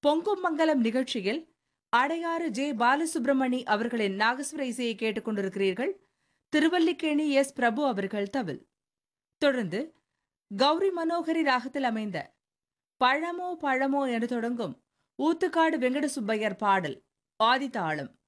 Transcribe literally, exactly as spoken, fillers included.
பொங்கும் மங்கலம் நிகழ்ச்சியில் அடையாறு ஜே பாலசுப்ரமணி அவர்களின் நாகஸ்வர இசையை கேட்டுக் கொண்டிருக்கிறீர்கள். திருவல்லிக்கேணி எஸ் பிரபு அவர்கள் தவில். தொடர்ந்து கௌரி மனோகரி ராகத்தில் அமைந்த பழமோ பழமோ என்று தொடங்கும் ஊத்துக்காடு வெங்கட சுப்பையர் பாடல் ஆதிதாளம்.